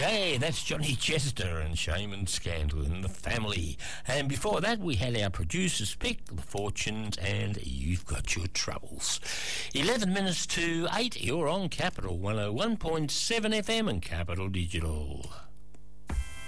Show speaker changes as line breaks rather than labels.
Hey, that's Johnny Chester and Shaman Scandal in The Family. And before that, we had our producer's pick, The Fortunes, and You've Got Your Troubles. 11 minutes to 8, you're on Capital 101.7 FM and Capital Digital.